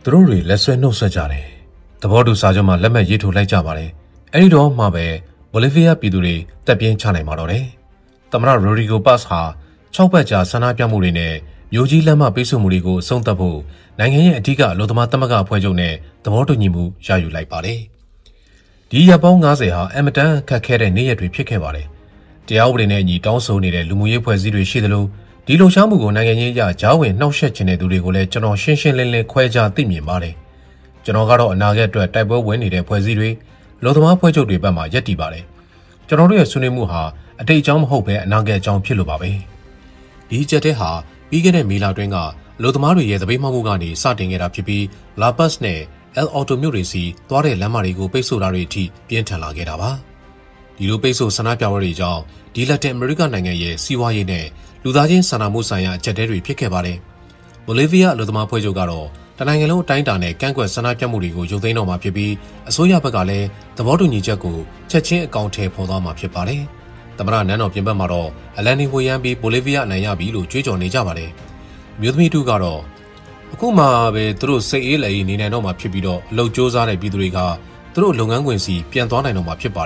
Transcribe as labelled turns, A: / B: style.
A: တို့တွေလက်ဆွဲနှုတ်ဆက်ကြတယ်။သဘောတူစာချုပ်မှာလက်မှတ်ရေးထိုးလိုက်ကြပါတယ်။အဲဒီတော့မှပဲဘိုလီဗီးယားပြည်သူတွေတပ်ပြင်းချနိုင်မှာတော့တယ်။သမ္မတရိုဒီဂိုပတ်စ်ဟာ6ပတ်ကြာဆန္ဒပြမှုတွေနဲ့မျိုးကြီးလက်မှတ်ပေးဆိုမှုတွေကိုအဆုံးသတ်ဖို့နိုင်ငံရဲ့အထူးအလို့သမားသမဂ္ဂအဖွဲ့ချုပ်နဲ့သဘောတူညီမှုရယူလိုက်ပါတယ်။ဒီရက်ပေါင်း90ဟာအမတန်ခက်ခဲတဲ့နေ့ရက်တွေဖြစ်ခဲ့ပါတယ်။တရားဥပဒေနဲ့အညီတောင်းဆိုနေတဲ့လူမှုရေးဖွဲ့စည်းတွေရှိသလိုဒီလှုပ်ရှားမှုကိုနိုင်ငံရေးအရကြားဝင်နှောက်ယှက်ခြင်းတဲ့သူတွေကိုလည်းကျွန်တော်ရှင်းရှင်းလင်းလင်းခွဲခြားသိမြင်ပါတယ်။ကျွန်တော်ကတော့အနာဂတ်အတွက်တိုက်ပွဲဝင်နေတဲ့ဖွဲ့စည်းတွေလူသမားဖွဲ့ချုပ်တွေဘက်မှရပ်တည်ပါတယ်။ကျွန်တော်တို့ရဲ့ဆွေးနွေးမှုဟာအတိတ်အကြောင်းမဟုတ်ပဲအနာဂတ်အကြောင်းဖြစ်လို့ပါပဲ။ဒီချက်တဲ့ဟာပြီးခဲ့တဲ့မေလတွင်းကလူသမားတွေရဲ့သပိတ်မှောက်မှုကနေစတင်ခဲ့တာဖြစ်ပြီးလာပတ်စ်နဲ့အယ်အော်တိုမြို့တွေစီသွားတဲ့လမ်းမတွေကိုပိတ်ဆို့တာတွေအထိပြင်းထန်လာခဲ့တာပါ။ဒီလိုပိတ်ဆို့ဆန္ဒပြပွဲတွေကြောင့်ဒီလက်တင်အမေရိကနိုင်ငံရဲ့စီးပွားရေးနဲ့လူသားချင်းစာနာမှုဆိုင်ရာအချက်အခဲတွေဖြစ်ခဲ့ပါတယ်။ဘိုလီဗီးယားအလို့သမားဖွဲ့ချုပ်ကတော့တနိုင်ငံလုံးအတိုင်းအတာနဲ့ကန့်ကွက်ဆန္ဒပြမှုတွေကိုရုပ်သိမ်းတော့မှာဖြစ်ပြီးအစိုးရဘက်ကလည်းသဘောတူညီချက်ကိုချက်ချင်းအကောင့်ထဲပေါ်သွားမှာဖြစ်ပါတယ်။သမ္မတနန်းတော်ပြင်ပမှာတော့အလန်နီဝေယန်ပြီးဘိုလီဗီးယားအနိုင်ရပြီလို့ကြွေးကြော်နေကြပါတယ်။အမျိုးသမီးတူကတော့အခုမှပဲသူတို့စိတ်အေးလက်အေးနေနိုင်တော့မှာဖြစ်ပြီးတော့အလုပ်စ조사တဲ့ပြည်သူတွေကသူတို့လုပ်ငန်းခွင်စီပြန်သွားနိုင်တော့မှာဖြစ်ပါ